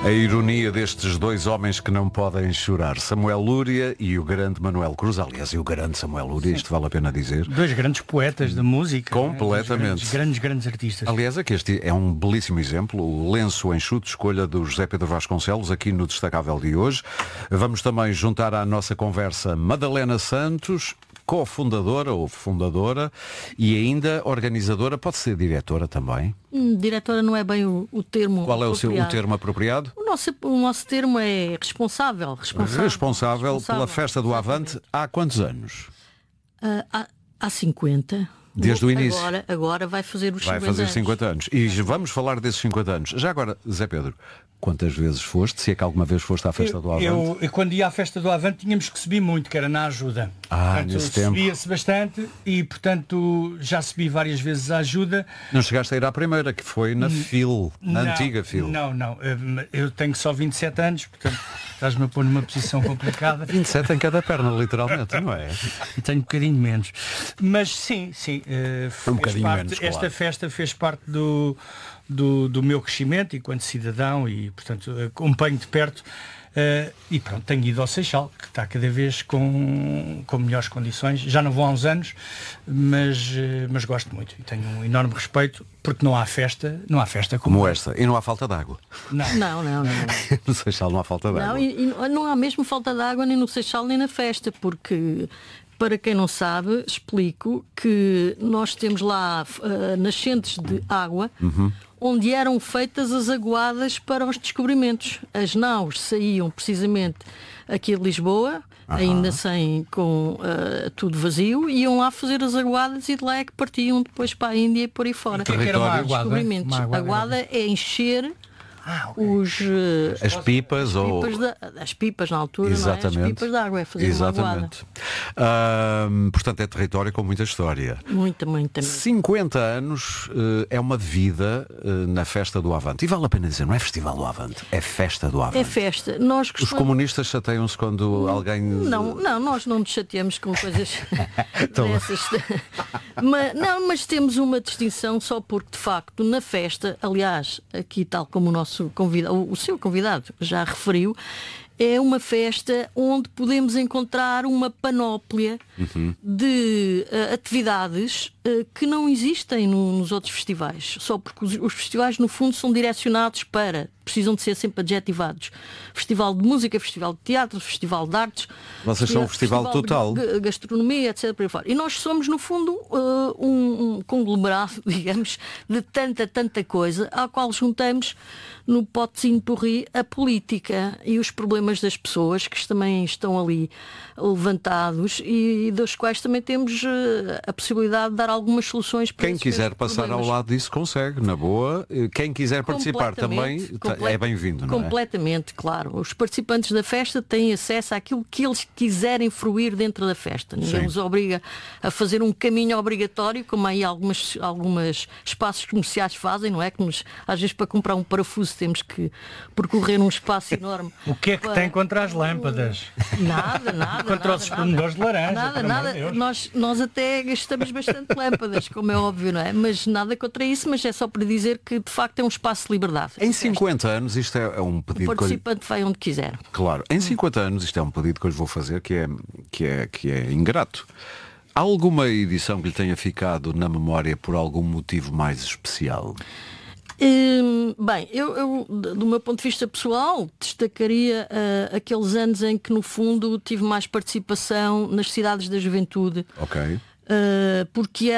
A ironia destes dois homens que não podem chorar, Samuel Lúria e o grande Manuel Cruz. Aliás, e o grande Samuel Lúria, isto vale a pena dizer. Dois grandes poetas da música. Completamente. Grandes artistas. Aliás, aqui este é um belíssimo exemplo, o lenço enxuto, escolha do José Pedro Vasconcelos, aqui no Destacável de hoje. Vamos também juntar à nossa conversa Madalena Santos, cofundadora ou fundadora e ainda organizadora, pode ser diretora também. Diretora não é bem o termo. Qual é o termo apropriado? O nosso termo é responsável pela Festa do Avante há quantos anos? Há 50. Desde o início. Agora vai fazer os 50 anos. Vai fazer 50 anos. E vamos falar desses 50 anos. Já agora, Zé Pedro, quantas vezes foste? Se é que alguma vez foste à Festa do Avante? Eu quando ia à Festa do Avante tínhamos que subir muito, que era na ajuda. Portanto, nesse tempo. Subia-se bastante e, portanto, já subi várias vezes à ajuda. Não chegaste a ir à primeira, que foi na FIL, na antiga FIL. Não. Eu tenho só 27 anos, portanto, estás-me a pôr numa posição complicada. 27 em cada perna, literalmente, não é? Tenho um bocadinho menos. Mas sim. Um bocadinho menos, claro. Esta festa fez parte do meu crescimento enquanto cidadão e, portanto, acompanho de perto. E pronto, tenho ido ao Seixal, que está cada vez com melhores condições. Já não vou há uns anos, mas gosto muito e tenho um enorme respeito, porque não há festa como esta. E não há falta de água. Não. No Seixal não há falta de água. Não, e não há mesmo falta de água nem no Seixal nem na festa, porque... Para quem não sabe, explico que nós temos lá nascentes de água, onde eram feitas as aguadas para os descobrimentos. As naus saíam precisamente aqui de Lisboa, ainda com tudo vazio, iam lá fazer as aguadas e de lá é que partiam depois para a Índia e por aí fora. O que era uma aguada? Descobrimentos. A aguada é encher... As pipas as pipas na altura. Exatamente. Não é? As pipas de água, é fazer uma aguada. Portanto, é território com muita história. Muita. 50 anos é uma vida na Festa do Avante. E vale a pena dizer, não é Festival do Avante, é Festa do Avante. É festa. Nós Os comunistas chateiam-se quando alguém... Não, nós não nos chateamos com coisas dessas. Mas temos uma distinção só porque, de facto, na festa, aliás, aqui tal como o seu convidado já referiu, é uma festa onde podemos encontrar uma panóplia de atividades que não existem nos outros festivais. Só porque os festivais, no fundo, são direcionados precisam de ser sempre adjetivados. Festival de música, festival de teatro, festival de artes. Vocês são um festival total. De gastronomia, etc. Por aí fora. E nós somos, no fundo, um conglomerado, digamos, de tanta coisa, ao qual juntamos no potezinho porri a política e os problemas das pessoas que também estão ali levantados e dos quais também temos a possibilidade de dar algumas soluções para quem quiser passar problemas. Ao lado disso consegue, na boa. Quem quiser participar também é bem-vindo, não é? Completamente, claro. Os participantes da festa têm acesso àquilo que eles quiserem fruir dentro da festa. Ninguém os obriga a fazer um caminho obrigatório, como aí algumas espaços comerciais fazem, não é? Que às vezes para comprar um parafuso temos que percorrer um espaço enorme. O que é que tem contra as lâmpadas? Nada. Contra os espremedores de laranja. Nada. Nós até gastamos bastante lâmpadas, como é óbvio, não é? Mas nada contra isso, mas é só para dizer que de facto é um espaço de liberdade. Em 50 anos isto é um pedido. O participante vai onde quiser. Claro, em 50 anos isto é um pedido que eu lhe vou fazer que é ingrato. Há alguma edição que lhe tenha ficado na memória por algum motivo mais especial? Bem, eu do meu ponto de vista pessoal destacaria aqueles anos em que no fundo tive mais participação nas cidades da juventude. Ok. Porque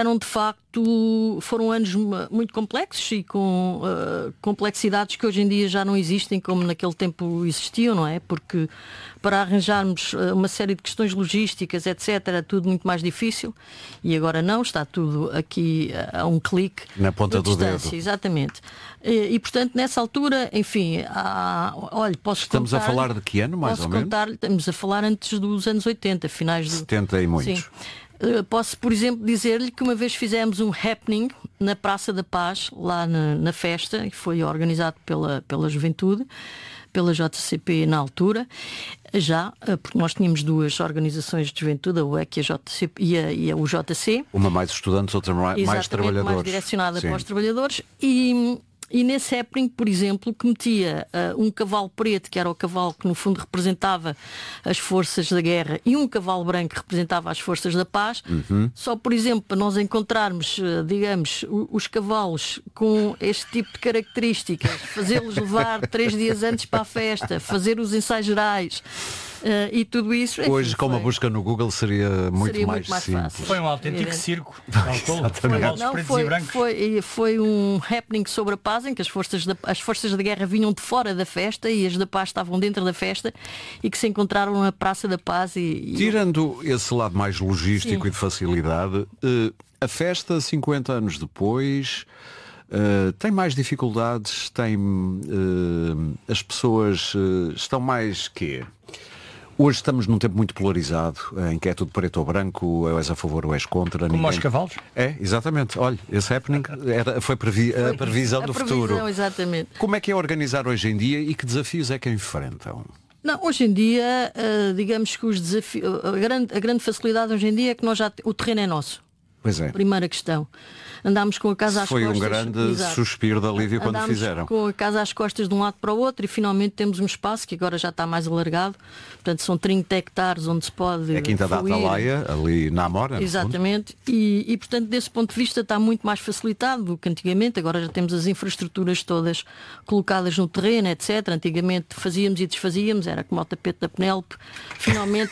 foram anos muito complexos e com complexidades que hoje em dia já não existem como naquele tempo existiam, não é? Porque para arranjarmos uma série de questões logísticas, etc., era tudo muito mais difícil e agora não, está tudo aqui a um clique. Na ponta do dedo. Exatamente. E portanto, nessa altura, enfim, posso Estamos a falar de que ano, mais ou menos? Estamos a falar antes dos anos 80, finais de 70 e muitos. Sim. Posso, por exemplo, dizer-lhe que uma vez fizemos um happening na Praça da Paz, lá na festa, que foi organizado pela juventude, pela JCP na altura, porque nós tínhamos duas organizações de juventude, a UEC e a UJC. Uma mais estudantes, outra mais trabalhadores. Mais direcionada para os trabalhadores. E E nesse happening, por exemplo, que metia um cavalo preto, que era o cavalo que no fundo representava as forças da guerra, e um cavalo branco que representava as forças da paz, só por exemplo, para nós encontrarmos, digamos, os cavalos com este tipo de características, fazê-los levar 3 dias antes para a festa, fazer os ensaios gerais, e tudo isso. Hoje, com uma busca no Google, seria muito mais simples. Fácil. Foi um autêntico circo. Foi um happening sobre a paz, em que as forças da guerra vinham de fora da festa e as da paz estavam dentro da festa e que se encontraram na Praça da Paz. Tirando esse lado mais logístico e de facilidade, a festa, 50 anos depois, tem mais dificuldades, as pessoas estão mais quê? Hoje estamos num tempo muito polarizado, em que é tudo preto ou branco, ou és a favor ou és contra. Como aos cavalos? É, exatamente. Olha, esse happening foi a previsão do futuro. Exatamente. Como é que é organizar hoje em dia e que desafios é que enfrentam? Não, hoje em dia, digamos que os desafios, a grande facilidade hoje em dia é que o terreno é nosso. Pois é. Primeira questão. Andámos com a casa às costas. Foi um grande suspiro de alívio quando fizeram. Com a casa às costas de um lado para o outro e finalmente temos um espaço que agora já está mais alargado. Portanto, são 30 hectares onde se pode. É a Quinta da Atalaia, ali na Amora. Exatamente. E, portanto, desse ponto de vista está muito mais facilitado do que antigamente. Agora já temos as infraestruturas todas colocadas no terreno, etc. Antigamente fazíamos e desfazíamos, era como o tapete da Penélope. Finalmente.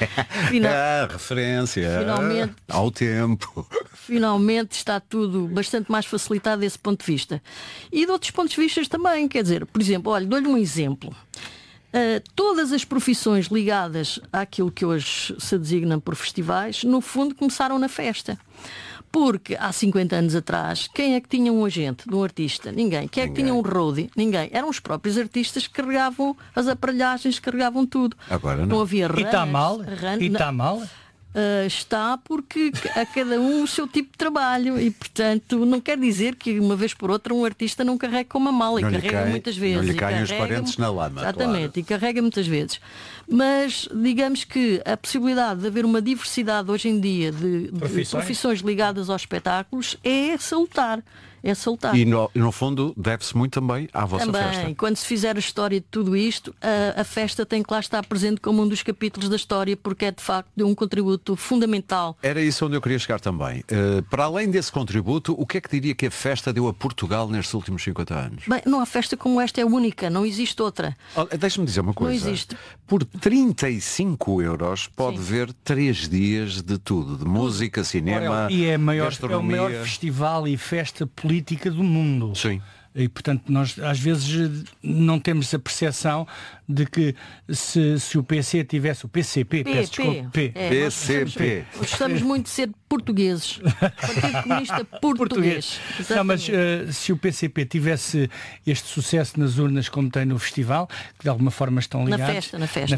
Referência finalmente, ao tempo. Finalmente está tudo bastante mais facilitado desse ponto de vista. E de outros pontos de vista também, quer dizer, por exemplo, olha, dou-lhe um exemplo. Todas as profissões ligadas àquilo que hoje se designa por festivais, no fundo começaram na festa. Porque há 50 anos atrás, quem é que tinha um agente de um artista? Ninguém. Quem é que tinha um roadie? Ninguém. Eram os próprios artistas que carregavam as aparelhagens, carregavam tudo. Agora não. Não havia runners. E está mal? Está porque a cada um o seu tipo de trabalho e, portanto, não quer dizer que uma vez por outra um artista não carregue com uma mala, e carrega muitas vezes. Não lhe caem os parentes na lama. Exatamente, claro. E carrega muitas vezes. Mas digamos que a possibilidade de haver uma diversidade hoje em dia de profissões ligadas aos espetáculos é salutar. E no fundo deve-se muito também à vossa festa. Também, quando se fizer a história de tudo isto, a festa tem que lá estar presente como um dos capítulos da história, porque é de facto de um contributo fundamental. Era isso onde eu queria chegar também. Para além desse contributo, o que é que diria que a festa deu a Portugal nestes últimos 50 anos? Bem, não há festa como esta, é única, não existe outra. Deixa-me dizer uma coisa. Não existe. Por 35 euros pode ver 3 dias de tudo, de música, cinema, e é o maior gastronomia. festival e festa política do mundo. Sim. E portanto nós às vezes não temos a percepção de que se o PC tivesse o PCP, peço desculpa, PCP. Gostamos muito de ser portugueses. Partido Comunista Português. Não, mas se o PCP tivesse este sucesso nas urnas como tem no festival, que de alguma forma estão ligados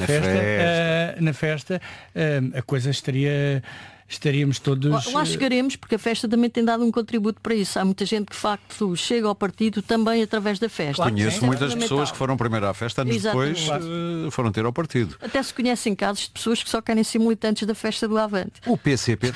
na festa, a coisa estaríamos todos. Lá chegaremos, porque a festa também tem dado um contributo para isso. Há muita gente que de facto chega ao partido também através da festa. Claro, conheço muitas pessoas que foram primeiro à festa, anos depois foram ter ao partido. Até se conhecem casos de pessoas que só querem ser militantes da festa do Avante. O PCP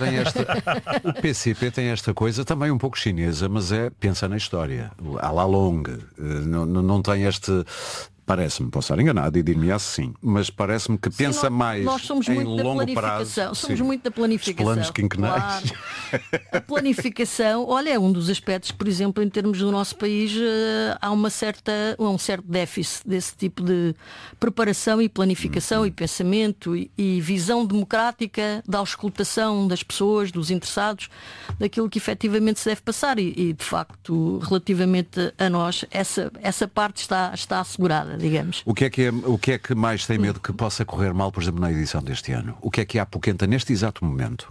tem esta coisa também um pouco chinesa, mas pensa na história. À la longue. Não tem este. Parece-me, posso estar enganado e dir-me assim, mas parece-me que pensa mais nós somos em muito longo prazo. Somos muito da planificação. Os planos quinquenais. Claro. A planificação, olha, é um dos aspectos, por exemplo, em termos do nosso país, há um certo déficit desse tipo de preparação e planificação e pensamento e visão democrática da auscultação das pessoas, dos interessados, daquilo que efetivamente se deve passar e de facto, relativamente a nós, essa parte está assegurada. Digamos. O que é que mais tem medo que possa correr mal, por exemplo, na edição deste ano? O que é que há poquenta neste exato momento?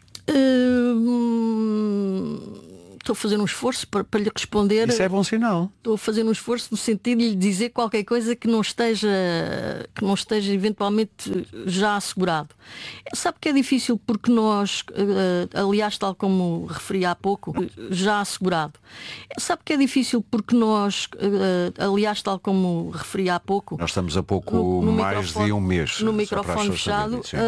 Estou a fazer um esforço para lhe responder. Isso é bom sinal. Estou a fazer um esforço no sentido de lhe dizer qualquer coisa que não esteja eventualmente já assegurado. Sabe que é difícil porque nós, aliás, tal como referi há pouco, já assegurado. Sabe que é difícil porque nós, aliás, tal como referi há pouco. Nós estamos a pouco mais de um mês. No microfone fechado.